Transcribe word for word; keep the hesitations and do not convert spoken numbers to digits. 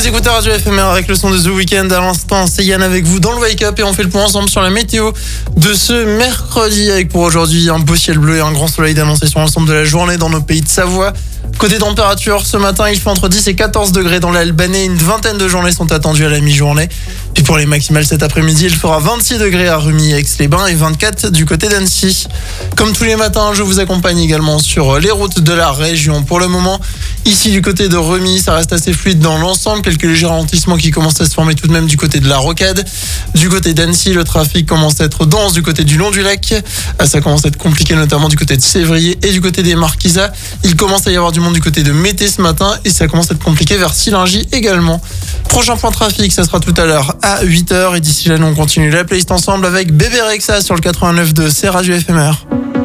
Vous écoutez Radio F M R avec le son de The Weeknd à l'instant. C'est Yann avec vous dans le Wake Up et on fait le point ensemble sur la météo de ce mercredi avec pour aujourd'hui un beau ciel bleu et un grand soleil d'annoncer sur l'ensemble de la journée dans nos pays de Savoie. Côté température, ce matin, il fait entre dix et quatorze degrés dans l'Albanais. Une vingtaine de journées sont attendues à la mi-journée. Puis pour les maximales cet après-midi, il fera vingt-six degrés à Rumi, Aix-les-Bains et vingt-quatre du côté d'Annecy. Comme tous les matins, je vous accompagne également sur les routes de la région. Pour le moment, ici du côté de Rumi, ça reste assez fluide dans l'ensemble. Quelques légers ralentissements qui commencent à se former tout de même du côté de la Rocade. Du côté d'Annecy, le trafic commence à être dense du côté du long du lac. Ça commence à être compliqué notamment du côté de Sévrier et du côté des Marquisats. Il commence à y avoir du monde du côté de Mété ce matin et ça commence à être compliqué vers Silingy également. Prochain point trafic, ça sera tout à l'heure à huit heures et d'ici là, nous on continue la playlist ensemble avec Bébé Rexha sur le quatre-vingt-neuf de C Radio F M R.